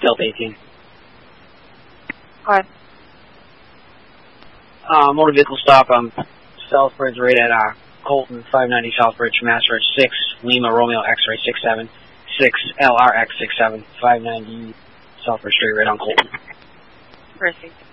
Delta 18. Go ahead. Motor vehicle stop on Southbridge right at Colton, 590 Southbridge, Mass. Road 6, Lima Romeo X-ray 67, 6 LRX 67, 590 Southbridge Street right on Colton. Perfect.